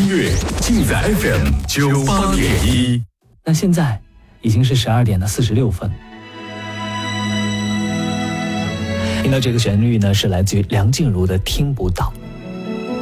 乐尽在 FM98.1。 那现在已经是12点46分。听到这个旋律呢，是来自于梁静茹的《听不到》。